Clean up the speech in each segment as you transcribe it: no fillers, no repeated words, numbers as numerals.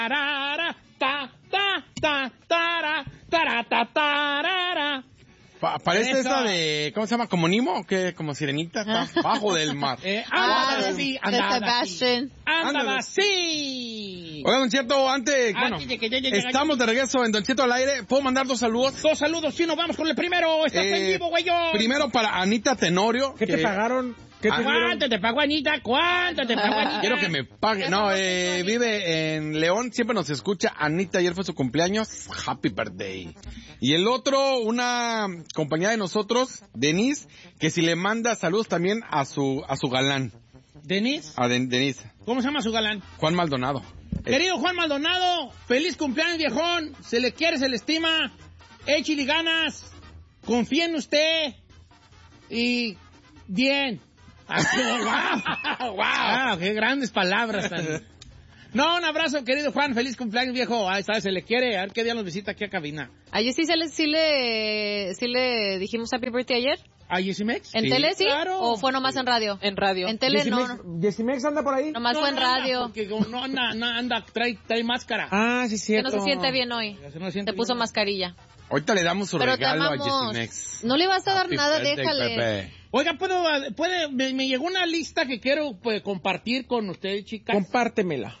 Tarara, ta, ta, ta, tara, tara, ta, tarara. Parece Eso. esa de, ¿cómo se llama? ¿Como Nemo? ¿Qué? ¿Como Sirenita? Está bajo del mar. Andaba así, de andaba Sebastian. así. Andaba Ándale. así. Oiga, Don Cheto, antes, bueno, Antes de que llegue, estamos de regreso en Don Cheto al aire. ¿Puedo mandar 2 saludos? 2 saludos, Chino, vamos con el primero. Estás en vivo, güeyón. Primero para Anita Tenorio. ¿Qué te pagaron? ¿Qué te dieron? ¿Cuánto te pagó Anita? ¿Cuánto te pagó Anita? Quiero que me pague. No, vive en León, siempre nos escucha. Anita, ayer fue su cumpleaños. Happy birthday. Y el otro, una compañera de nosotros, Denise, que si le manda saludos también a su galán. ¿Denise? A Denise. ¿Cómo se llama su galán? Juan Maldonado. Querido Juan Maldonado, feliz cumpleaños, viejón. Se le quiere, se le estima. Échale ganas. Confía en usted. Y bien. ¡Wow! ¡Wow! ¡Qué grandes palabras! No, un abrazo, querido Juan. Feliz cumpleaños, viejo. Ahí está, se le quiere. A ver qué día nos visita aquí a cabina. Ayer sí le dijimos happy birthday ayer. ¿A Jessy Mex? ¿En tele sí? Claro. ¿O fue nomás en radio? En radio. En tele no. ¿Yesimex anda por ahí? Nomás fue en radio. Porque como no anda, trae máscara. Ah, sí, Que cierto. no se siente bien hoy. Ya se no siente Te puso bien. mascarilla. Ahorita le damos su Pero te regalo a amamos. Jessimex. No le vas a dar Happy nada, birthday, déjale. Pepe. Oiga, me llegó una lista que quiero pues, compartir con ustedes, chicas. Compártemela.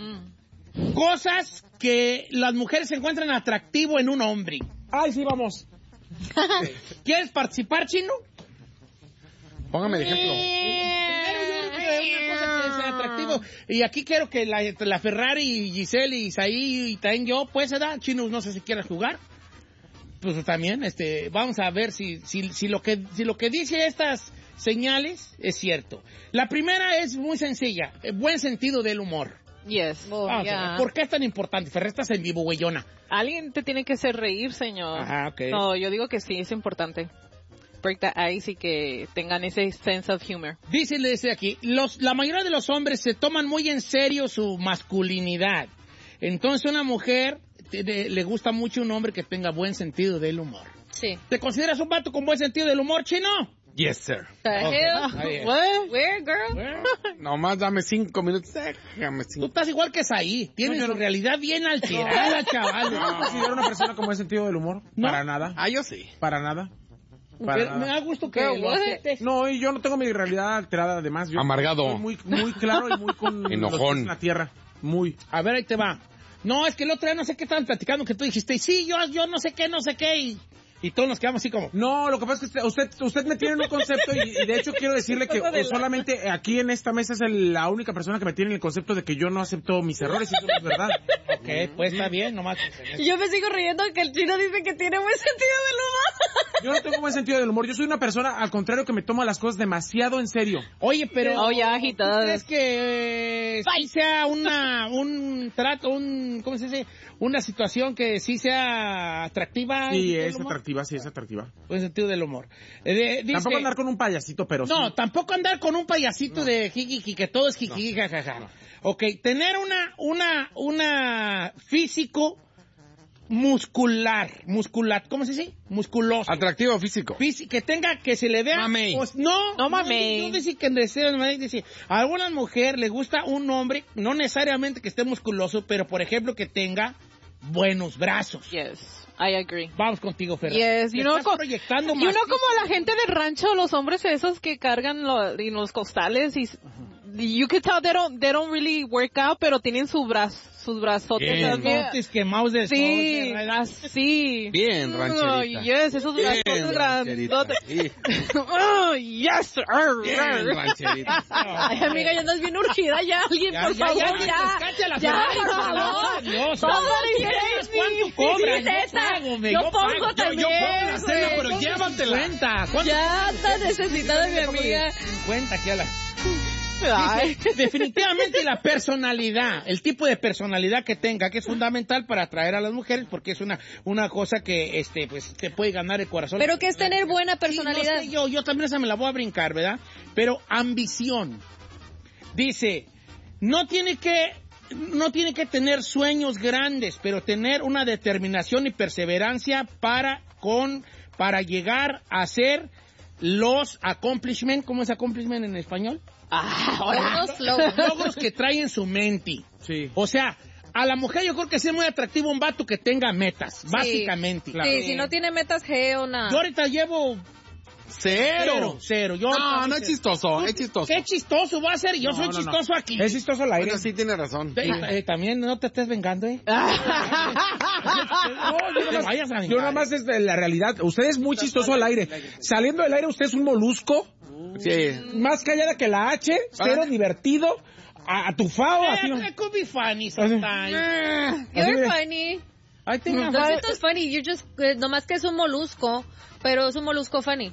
Cosas que las mujeres encuentran atractivo en un hombre. Ay, sí, vamos. ¿Quieres participar, Chino? Póngame de ejemplo. Primero yo creo que una cosa que sea atractivo. Y aquí quiero que la Ferrari y Giselle y Isaí y también yo, pues, ¿verdad? Chino, no sé si quieras jugar. Pues también, vamos a ver si lo que dice estas señales es cierto. La primera es muy sencilla, buen sentido del humor. Yes. Vamos a ver, ¿por qué es tan importante? Ferrer, estás en vivo, güeyona. Alguien te tiene que hacer reír, señor. Ajá, ok. No, yo digo que sí, es importante. Break the ice y que tengan ese sense of humor. Dice aquí, la mayoría de los hombres se toman muy en serio su masculinidad. Entonces una mujer le gusta mucho un hombre que tenga buen sentido del humor. Sí. ¿Te consideras un vato con buen sentido del humor, Chino? Yes, sir. The Ok, hell? está bien. What? Where, girl? Bueno, Nomás dame 5 minutos. Déjame tú 5. estás igual que Saí. Tienes No, yo su no. realidad bien alterada, chaval. Yo no considero una persona con buen sentido del humor. ¿No? Para nada. Ah, yo sí. Para nada. Para Pero me nada. da gusto que Pero, lo what? aceptes. No, y yo no tengo mi realidad alterada, además. Yo Amargado. soy muy claro y muy con Enojón. los pies en la tierra. Muy. A ver, ahí te va. No, es que el otro día no sé qué estaban platicando, que tú dijiste, sí, yo no sé qué, y todos nos quedamos así como... No, lo que pasa es que usted me tiene en un concepto y de hecho quiero decirle que solamente aquí en esta mesa es la única persona que me tiene en el concepto de que yo no acepto mis errores y eso no es verdad. Ok, pues está bien, nomás... Yo me sigo riendo que el chino dice que tiene buen sentido del humor. Yo no tengo buen sentido del humor. Yo soy una persona, al contrario, que me toma las cosas demasiado en serio. Oye, pero... Oh, ya, ¿tú agitadas. crees que sí sea un trato, ¿cómo se dice? Una situación que sí sea atractiva? Sí, ¿El es humor? atractiva, sí, es atractiva. Buen sentido del humor. Dice, Tampoco andar con un payasito, pero sí. no, tampoco andar con un payasito de jiji, que todo es jiji, jajaja. Ok, tener una físico muscular, ¿cómo se dice? Musculoso. Atractivo físico. Que se le vea... Mamey. Pues, no, No mamey. Yo decía que dice, a alguna mujer le gusta un hombre, no necesariamente que esté musculoso, pero por ejemplo que tenga buenos brazos. Yes, I agree. Vamos contigo, Ferran. Yes, you know, Estás proyectando you know macizo. como la gente del rancho, los hombres esos que cargan en los costales y you can tell they don't really work out, pero tienen sus brazotes Bien. también. Botes quemados de Sí, sol, ¿verdad? así. Bien, rancherita. Oh, yes, esos Bien, brazotes rancherita. grandotes. Sí. Oh, yes. Bien, rancherita. Ay, amiga, ya andas bien urgida ya. Alguien, por favor, ya. Rescate a la Ya, Ferrari, por favor. Dios. Somebody ¿Qué save quieres? me. ¿Cuánto cobras? Sí, Yo neta. pago, me- Yo yo pongo pago. también, Yo pongo la cena, güey. pero ¿Cómo llévatela. ¿Cuánto? Ya está necesitada mi amiga. 50 aquí a la... Ay. Dice, definitivamente la personalidad, el tipo de personalidad que tenga, que es fundamental para atraer a las mujeres, porque es una cosa que pues te puede ganar el corazón. Pero que es tener buena Sí, personalidad. no sé, yo también esa me la voy a brincar, ¿verdad? Pero ambición. Dice, no tiene que tener sueños grandes, pero tener una determinación y perseverancia para llegar a hacer los accomplishment. ¿Cómo es accomplishment en español? Logros, logros. Logros que trae en su mente. Sí. O sea, a la mujer yo creo que sí es muy atractivo un vato que tenga metas, básicamente. Sí, si no tiene metas, o nada. Yo ahorita llevo Cero. Yo No es chistoso, es chistoso. ¿Qué chistoso va a ser? Yo soy chistoso aquí. Es chistoso al aire. Bueno, sí tiene razón. También no te estés vengando, ¿eh? Yo nada más es de la realidad. Usted es muy chistoso al aire. Saliendo del aire usted es un molusco. Sí. Más callada que la H, cero divertido, atufado, así. It could be funny sometimes. You're funny. I think I'm Esto es funny. You're just, nomás que es un molusco, pero es un molusco funny.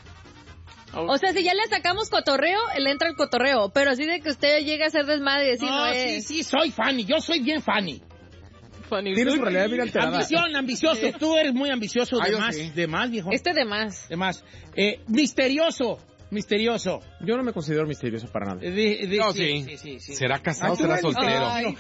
O sea, si ya le sacamos cotorreo, le entra el cotorreo. Pero así de que usted llegue a ser desmadre y decir, no es. Sí, soy funny. Yo soy bien funny. Tiene su realidad bien alterada. Ambicioso. Tú eres muy ambicioso. Yo sí. De más, viejo. De más. De más. Misterioso. Yo no me considero misterioso para nada. No, sí. ¿Será casado o será soltero? ¿Eres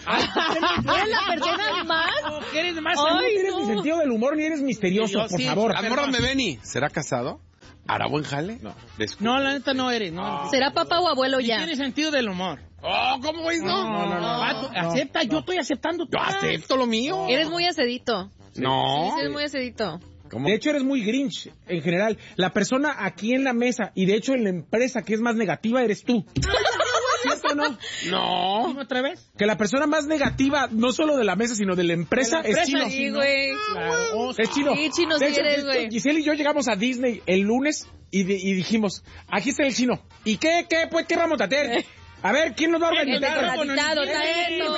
la persona más? ¿Qué eres más? No tienes ni sentido del humor ni eres misterioso, por favor. Amórrame, Benny. ¿Será casado? ¿Hará buen jale? No, la neta no eres. No. ¿Será papá o abuelo ya? Tiene sentido del humor. Oh, ¿cómo ves? No. Acepta, yo estoy aceptando. Yo acepto lo mío. Eres muy acedito. No. Sí, eres muy acedito. ¿Cómo? De hecho, eres muy Grinch, en general. La persona aquí en la mesa, y de hecho en la empresa que es más negativa, eres tú. ¿Cierto o no? No. Dime otra vez. Que la persona más negativa, no solo de la mesa, sino de la empresa, es Chino. Sí, güey. Claro. Es Chino. Sí, Chino, De sí hecho, eres, güey. Giselle y yo llegamos a Disney el lunes y dijimos, aquí está el Chino. ¿Y qué vamos a hacer? A ver, ¿quién nos va a organizar? Decoraditado, está esto.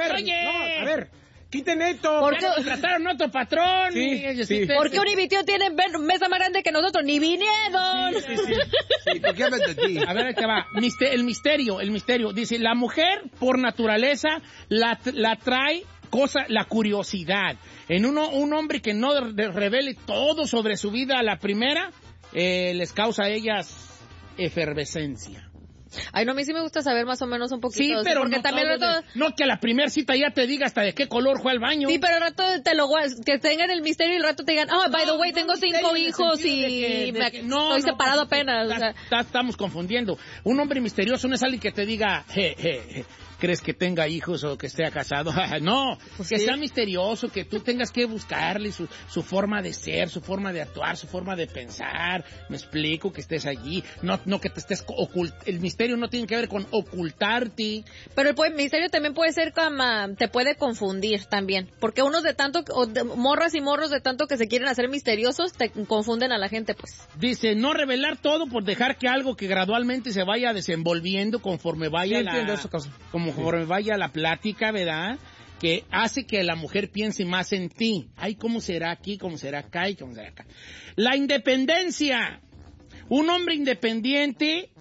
A ver, quiten esto. ¿Por qué? Contrataron otro patrón. Sí. ¿Por qué Univitio tiene mesa más grande que nosotros? ¡Ni vinieron! Sí, ¿por qué hablas de ti? A ver, ahí te va. El misterio. Dice, la mujer, por naturaleza, la trae la curiosidad. En un hombre que no revele todo sobre su vida a la primera, les causa a ellas efervescencia. Ay, no, a mí sí me gusta saber más o menos un poquito. Sí, pero porque no, también no que a la primera cita ya te diga hasta de qué color fue al baño. Sí, pero al rato que tengan el misterio y el rato te digan, by the way, tengo 5 hijos y estoy separado apenas. Estamos confundiendo. Un hombre misterioso no es alguien que te diga, ¿crees que tenga hijos o que esté casado? No, pues que sea misterioso, que tú tengas que buscarle su forma de ser, su forma de actuar, su forma de pensar. Me explico, que estés allí. No que te estés el misterio no tiene que ver con ocultarte. Pero el misterio también puede ser como, te puede confundir también. Porque unos morras y morros de tanto que se quieren hacer misteriosos, te confunden a la gente, pues. Dice, no revelar todo por dejar que algo que gradualmente se vaya desenvolviendo conforme vaya conforme vaya la plática, ¿verdad? Que hace que la mujer piense más en ti. Ay, ¿cómo será aquí? ¿Cómo será acá? ¿Y cómo será acá? La independencia. Un hombre independiente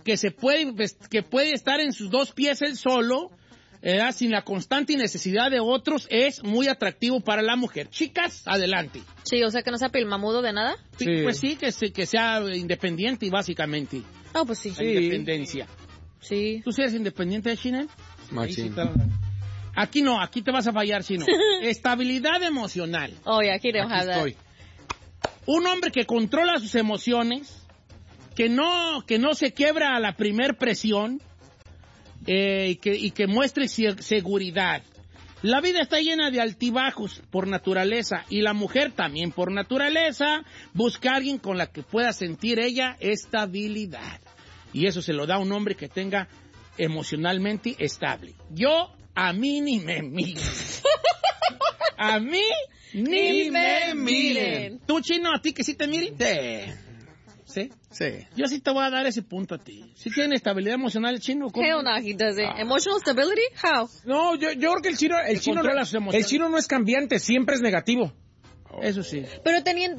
que puede estar en sus dos pies él solo, ¿verdad? Sin la constante necesidad de otros, es muy atractivo para la mujer. Chicas, adelante. Sí, o sea, que no sea pilmamudo de nada. Sí, pues sí, que sea independiente, básicamente. Oh, pues sí. La independencia. Sí. ¿Tú sí eres independiente, China? Machín. Aquí no, aquí te vas a fallar, Chino. Estabilidad emocional. Oye, aquí te vas a Aquí hablar. estoy. Un hombre que controla sus emociones, que no se quiebra a la primer presión, y que muestre seguridad. La vida está llena de altibajos por naturaleza, y la mujer también por naturaleza busca a alguien con la que pueda sentir ella estabilidad. Y eso se lo da a un hombre que tenga emocionalmente estable. A mí ni me miren. A mí ni me miren. ¿Tú, Chino, a ti que sí te miren? ¿Sí? Sí. Yo sí te voy a dar ese punto a ti. ¿Sí tiene estabilidad emocional el Chino? ¿Cómo? Hell no, he doesn't. Emotional stability? How? No, yo creo que el chino no es cambiante, siempre es negativo. Eso sí. Pero tener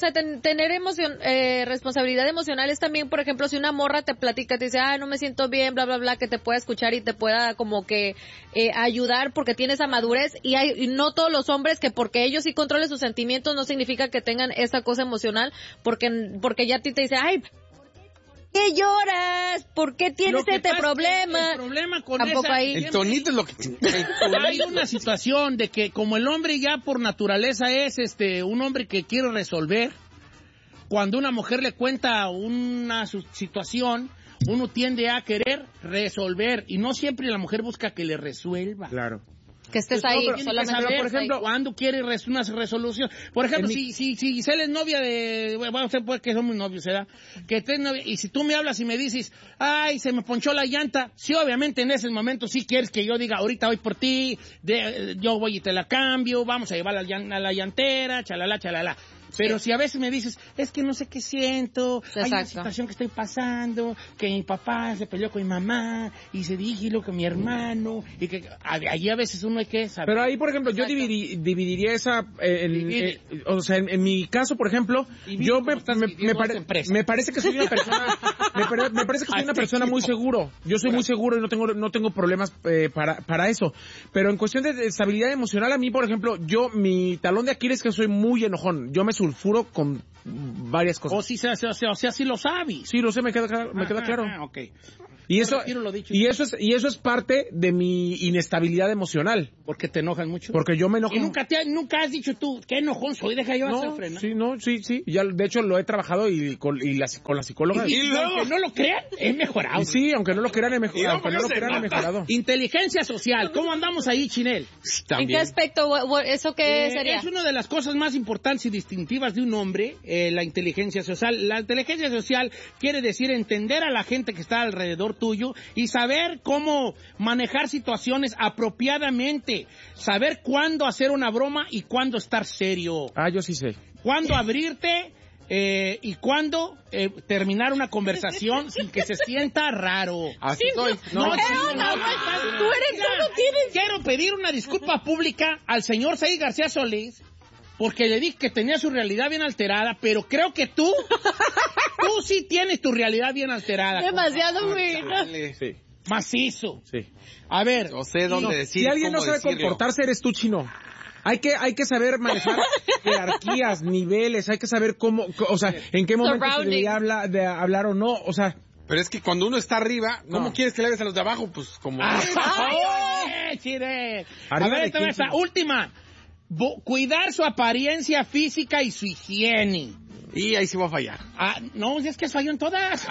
responsabilidad emocional es también, por ejemplo, si una morra te platica, te dice, no me siento bien, bla, bla, bla, que te pueda escuchar y te pueda como que ayudar porque tiene esa madurez. Y no todos los hombres que porque ellos sí controlen sus sentimientos no significa que tengan esa cosa emocional, porque ya a ti te dice, ay, ¿por qué lloras? ¿Por qué tienes este problema? El problema con tampoco esa... ahí. El tonito es lo que... Hay una situación de que como el hombre ya por naturaleza es un hombre que quiere resolver, cuando una mujer le cuenta una situación, uno tiende a querer resolver y no siempre la mujer busca que le resuelva. Claro. Que estés Pues no, ahí, pero Tiene que solamente saber, por ejemplo, cuando quiere una resolución. Por ejemplo, En mi- si Giselle es novia de... Bueno, usted puede que somos novios, ¿verdad? Que estés novia, y si tú me hablas y me dices, ay, se me ponchó la llanta, sí, obviamente en ese momento sí quieres que yo diga, ahorita voy por ti, yo voy y te la cambio, vamos a llevar a la llantera, chalala, chalala. Pero si a veces me dices, es que no sé qué siento, hay una Exacto. situación que estoy pasando, que mi papá se peleó con mi mamá, y se dijo con mi hermano, y que allí a veces uno hay que saber. Pero ahí, por ejemplo, yo dividiría esa... Divide. o sea, en mi caso, por ejemplo, Divide yo como estás dividiendo esta empresa. me parece que soy una persona... me parece que soy una persona muy seguro. Yo soy muy seguro y no tengo problemas para eso. Pero en cuestión de estabilidad emocional, a mí, por ejemplo, mi talón de Aquiles es que soy muy enojón. Yo me sulfuro con varias cosas. O sea, sí lo sabes. Sí, lo sé, me queda claro. Ok. Y Yo eso, retiro lo dicho. y eso es parte de mi inestabilidad emocional. Porque te enojan mucho. Porque yo me enojo. Y nunca has dicho tú, qué enojón soy, deja yo hacer No, freno. sí. Ya, de hecho, lo he trabajado con la psicóloga. Y aunque no lo crean, he mejorado. Y sí, aunque no lo crean, he mejorado. Y luego se nota. Inteligencia social, ¿cómo andamos ahí, Chinel? ¿En qué También. aspecto? ¿Eso qué sería? Es una de las cosas más importantes y distintivas de un hombre, la inteligencia social. La inteligencia social quiere decir entender a la gente que está alrededor tuyo y saber cómo manejar situaciones apropiadamente, saber cuándo hacer una broma y cuándo estar serio, Ah, yo sí sé. cuándo abrirte y cuándo terminar una conversación sin que se sienta raro. Así soy. No, tú no tienes. Quiero pedir una disculpa pública al señor Said García Solís porque le dije que tenía su realidad bien alterada, pero creo que tú sí tienes tu realidad bien alterada. Demasiado, güey. Dale. Sí. Macizo. Sí. A ver. No sé dónde decir. Si alguien no cómo sabe decirlo. comportarse, eres tú, Chino. Hay que saber manejar jerarquías, niveles, hay que saber cómo, o sea, en qué momento se Surroundings. debería de hablar o no, o sea, Pero es que cuando uno está arriba, ¿cómo No. quieres que le hagas a los de abajo? Pues como... ¡Ay, chile! A Arriba ver, de esta quién, esta Chino. última. Cuidar su apariencia física y su higiene. Y ahí sí va a fallar. Ah, no, es que falló en todas.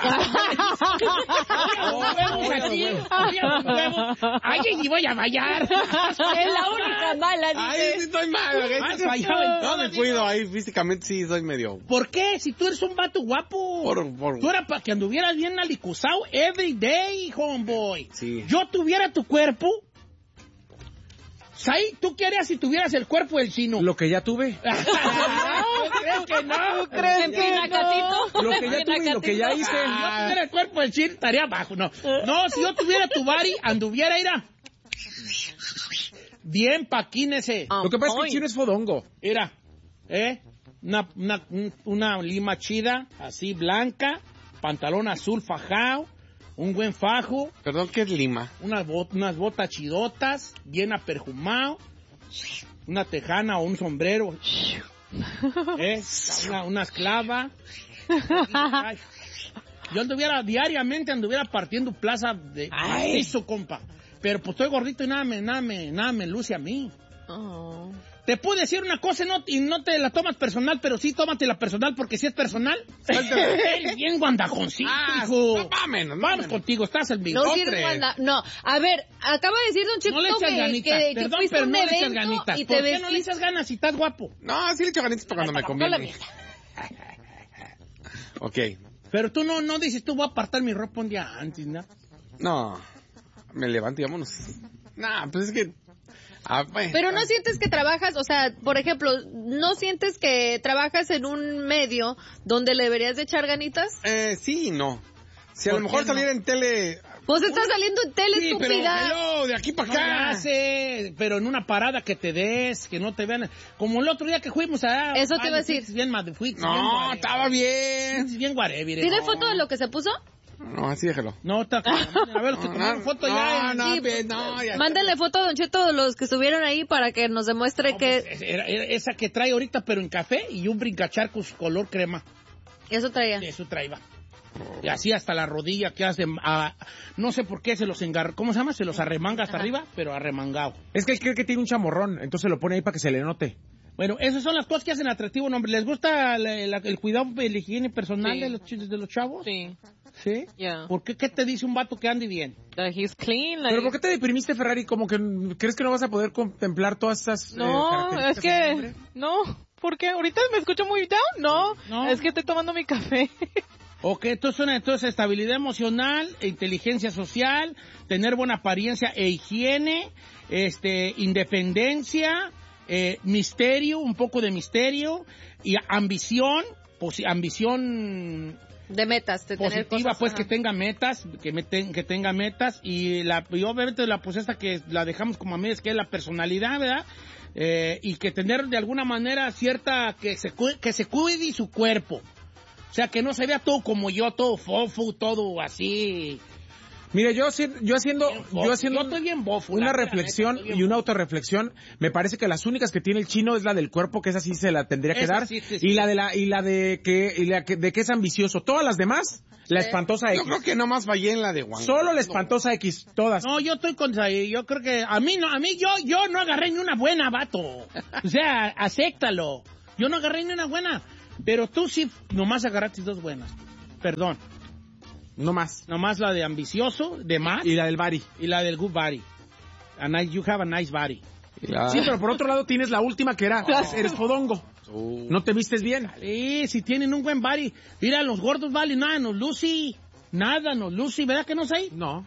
Ay, y voy a fallar. Es la única mala, Ay, dice. sí estoy mal. Ay, fallado en No todas, me cuido ahí físicamente, sí soy medio... ¿Por qué? Si tú eres un vato guapo. Por- Tú eras para que anduvieras bien alicuzado every day, homeboy. Sí. Yo tuviera tu cuerpo. Sai, ¿tú qué harías si tuvieras el cuerpo del chino? lo que ya tuve, ¿Crees que no? ¿Crees que Pinacatito? lo que ya tuve y lo que ya hice. Si yo tuviera el cuerpo del chino, estaría abajo. No, si yo tuviera tu body, anduviera, mira. Bien paquínese. Lo que pasa es que el Chino es fodongo. Mira, una lima chida, así blanca, pantalón azul fajado, un buen fajo, Perdón, ¿qué es Lima? unas botas chidotas, bien aperjumado, una tejana o un sombrero, una esclava. Ay, yo diariamente anduviera partiendo plaza de eso, compa. Pero pues estoy gordito y nada me luce a mí. Oh. Te puedo decir una cosa y no te la tomas personal, pero sí tómatela personal, porque si es personal, eres bien guandajoncito, hijo. no mames, no Vamos mames. contigo, estás el mío. No Hombre. sirve guarda- No, a ver, acaba de decir Don Chico No le echas ganitas, que perdón, fuiste pero a un no le echas evento ganitas. y ¿Por te qué no le vestiste. echas ganas si estás guapo? No, sí le echo ganitas para cuando me Con la conviene. mierda. Ok. Pero tú no dices, tú voy a apartar mi ropa un día antes, ¿no? No. Me levanto y vámonos. Nah, pues es que... bueno. Pero no sientes que trabajas, o sea, por ejemplo, ¿no sientes que trabajas en un medio donde le deberías de echar ganitas? Sí y no. Si a ¿Por lo mejor qué no? saliera en tele... Pues estás saliendo en tele, Sí, pero estúpida. hello, de aquí para No acá. hace, pero en una parada que te des, que no te vean. Como el otro día que fuimos a... Eso te iba a decir. No, estaba bien. Bien guarevir. ¿Tiene foto de lo que se puso? No, así déjalo. No, está... A ver, te tomaron foto ya. No, Sí, pues, no, ya. Mándenle foto a Don Cheto de los que estuvieron ahí para que nos demuestre que Era esa que trae ahorita, pero en café y un brincacharcos color crema. eso traía. Eso traía. Y así hasta la rodilla que hace... no sé por qué se los engarra... ¿Cómo se llama? Se los arremanga hasta arriba, pero arremangado. Es que él cree que tiene un chamorrón, entonces lo pone ahí para que se le note. Bueno, esas son las cosas que hacen atractivo a un hombre. ¿Les gusta el cuidado, la higiene personal Sí. de los chavos? Sí. ¿Sí? Yeah. ¿Por qué? ¿Qué te dice un vato que ande bien? That he's clean. Like... ¿Pero por qué te deprimiste, Ferrari? Como que crees que no vas a poder contemplar todas estas No, características es del que... hombre? No, ¿por qué? ¿Ahorita me escucho muy down? No, es que estoy tomando mi café. Ok, entonces estabilidad emocional, inteligencia social, tener buena apariencia e higiene, independencia, misterio, un poco de misterio, y ambición, ambición De metas, de tener positiva, cosas, pues ajá. que tenga metas, que tenga metas, y obviamente pues esta que la dejamos como a medias, que es la personalidad, ¿verdad? Y que tener de alguna manera cierta, que se cuide su cuerpo. O sea, que no se vea todo como yo, todo fofo, todo así. Mira, yo haciendo Yo estoy bien bofo. una la reflexión neta, estoy bien y una autorreflexión, me parece que las únicas que tiene el chino es la del cuerpo, que esa sí se la tendría que Esa dar, sí. y la de que es ambicioso. Todas las demás, la espantosa Yo X. creo que nomás fallé en la de Juan. Solo la espantosa X, todas. No, yo estoy contra ahí. Yo creo que yo no agarré ni una buena, vato. O sea, acéptalo. Yo no agarré ni una buena. Pero tú sí, nomás agarraste dos buenas. Perdón. No más. Nomás la de ambicioso, de más. Y la del body. Y la del good body. You have a nice body. Sí, pero por otro lado tienes la última que era, eres fodongo. No te vistes bien. Sí, si tienen un buen body. Mira, los gordos vale, nada nos luce. Nada nos luce, ¿verdad que no sé? No.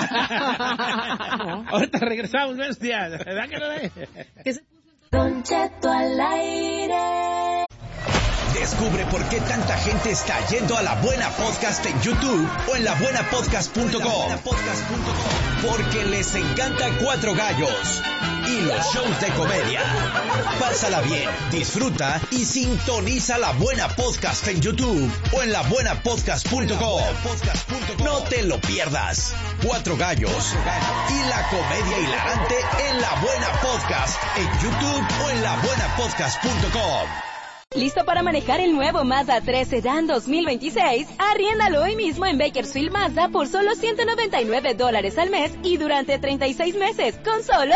Ahorita regresamos, buenos días. ¿Verdad que no? Don Cheto al aire. Descubre por qué tanta gente está yendo a La Buena Podcast en YouTube o en labuenapodcast.com. Porque les encanta Cuatro Gallos y los shows de comedia. Pásala bien, disfruta y sintoniza La Buena Podcast en YouTube o en labuenapodcast.com. No te lo pierdas. Cuatro Gallos y la comedia hilarante en La Buena Podcast en YouTube o en labuenapodcast.com. ¿Listo para manejar el nuevo Mazda 3 Sedan 2026? Arriéndalo hoy mismo en Bakersfield Mazda por solo $199 al mes y durante 36 meses, con solo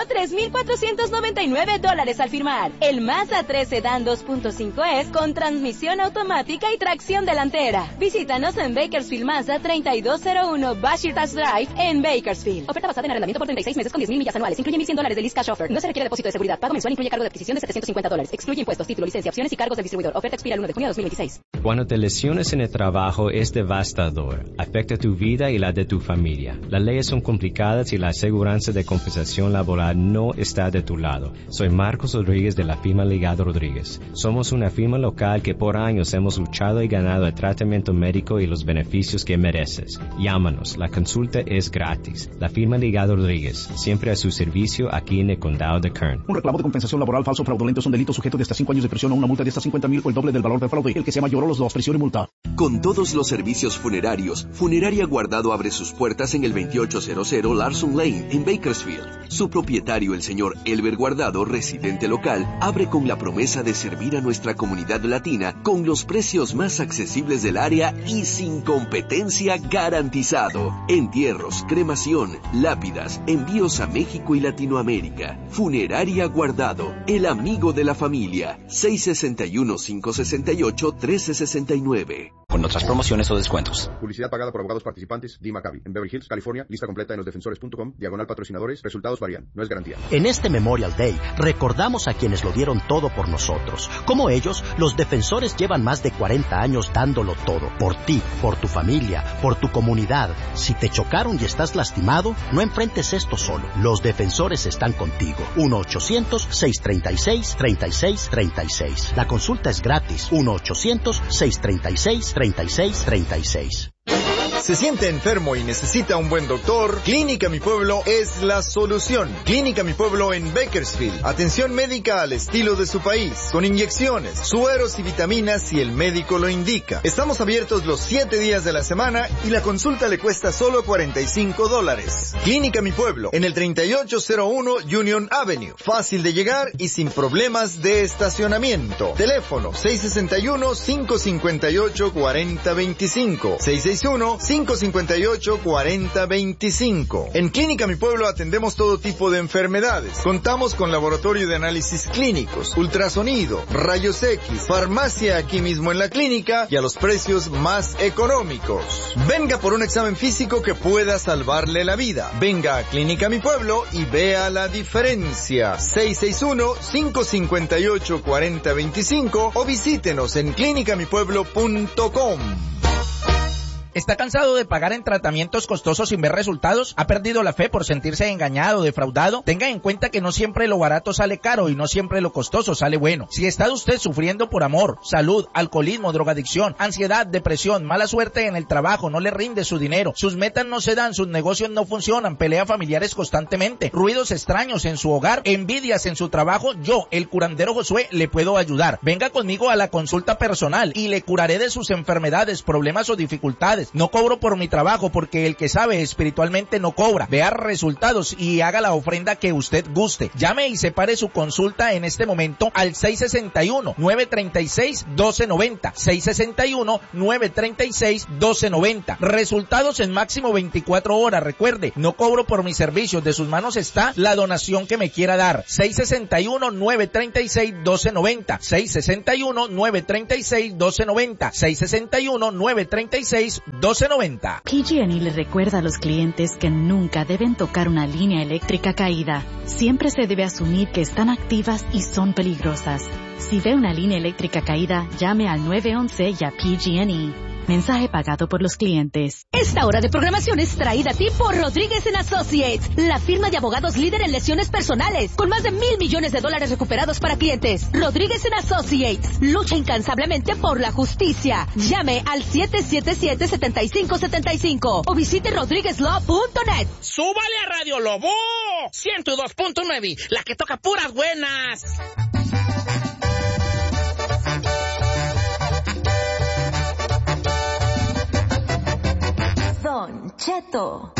$3,499 al firmar. El Mazda 3 Sedan 2.5S con transmisión automática y tracción delantera. Visítanos en Bakersfield Mazda 3201 Bashirtas Drive en Bakersfield. Oferta basada en arrendamiento por 36 meses con 10,000 millas anuales. Incluye $1,100 de lease cash offer. No se requiere depósito de seguridad. Pago mensual incluye cargo de adquisición de $750. Excluye impuestos, título, licencia, opciones y cargos de distribuidor. Oferta expira el 1 de junio de 2026. Cuando te lesiones en el trabajo es devastador. Afecta tu vida y la de tu familia. Las leyes son complicadas y la aseguranza de compensación laboral no está de tu lado. Soy Marcos Rodríguez de la firma Ligado Rodríguez. Somos una firma local que por años hemos luchado y ganado el tratamiento médico y los beneficios que mereces. Llámanos. La consulta es gratis. La firma Ligado Rodríguez. Siempre a su servicio aquí en el condado de Kern. Un reclamo de compensación laboral falso o fraudulento es un delito sujeto de hasta 5 años de prisión o una multa de hasta 50,000 o el doble del valor del fraude. El que sea mayor o los dos, prisión y multa. Con todos los servicios funerarios, Funeraria Guardado abre sus puertas en el 2800 Larson Lane, en Bakersfield. Su propietario, el señor Elber Guardado, residente local, abre con la promesa de servir a nuestra comunidad latina con los precios más accesibles del área y sin competencia garantizado. Entierros, cremación, lápidas, envíos a México y Latinoamérica. Funeraria Guardado, el amigo de la familia. 661-568-1369. Con otras promociones o descuentos. Publicidad pagada por abogados participantes. Dee McCabe. En Beverly Hills, California. Lista completa en losdefensores.com. /patrocinadores. Resultados varían. No es garantía. En este Memorial Day, recordamos a quienes lo dieron todo por nosotros. Como ellos, los defensores llevan más de 40 años dándolo todo. Por ti, por tu familia, por tu comunidad. Si te chocaron y estás lastimado, no enfrentes esto solo. Los defensores están contigo. 1-800-636-3636. La consulta es gratis. 1-800-636-3636. ¿Se siente enfermo y necesita un buen doctor? Clínica Mi Pueblo es la solución. Clínica Mi Pueblo en Bakersfield. Atención médica al estilo de su país, con inyecciones, sueros y vitaminas si el médico lo indica. Estamos abiertos los 7 días de la semana y la consulta le cuesta solo $45. Clínica Mi Pueblo, en el 3801 Union Avenue. Fácil de llegar y sin problemas de estacionamiento. Teléfono 661-558-4025. 661-558-4025. 558-4025. En Clínica Mi Pueblo atendemos todo tipo de enfermedades. Contamos con laboratorio de análisis clínicos, ultrasonido, rayos X, farmacia aquí mismo en la clínica y a los precios más económicos. Venga por un examen físico que pueda salvarle la vida. Venga a Clínica Mi Pueblo y vea la diferencia. 661-558-4025 o visítenos en clinicamipueblo.com. ¿Está cansado de pagar en tratamientos costosos sin ver resultados? ¿Ha perdido la fe por sentirse engañado o defraudado? Tenga en cuenta que no siempre lo barato sale caro y no siempre lo costoso sale bueno. Si está usted sufriendo por amor, salud, alcoholismo, drogadicción, ansiedad, depresión, mala suerte en el trabajo, no le rinde su dinero, sus metas no se dan, sus negocios no funcionan, pelea familiares constantemente, ruidos extraños en su hogar, envidias en su trabajo, yo, el curandero Josué, le puedo ayudar. Venga conmigo a la consulta personal y le curaré de sus enfermedades, problemas o dificultades. No cobro por mi trabajo porque el que sabe espiritualmente no cobra. Vea resultados y haga la ofrenda que usted guste. Llame y separe su consulta en este momento al 661-936-1290. 661-936-1290. Resultados en máximo 24 horas. Recuerde, no cobro por mis servicios. De sus manos está la donación que me quiera dar. 661-936-1290. 661-936-1290. 661-936-1290. PG&E le recuerda a los clientes que nunca deben tocar una línea eléctrica caída. Siempre se debe asumir que están activas y son peligrosas. Si ve una línea eléctrica caída, llame al 911 y a PG&E. Mensaje pagado por los clientes. Esta hora de programación es traída a ti por Rodríguez & Associates, la firma de abogados líder en lesiones personales, con más de $1,000 millones recuperados para clientes. Rodríguez & Associates lucha incansablemente por la justicia. Llame al 777-7575 o visite rodriguezlaw.net. ¡Súbale a Radio Lobo! 102.9, la que toca puras buenas. Don Cheto.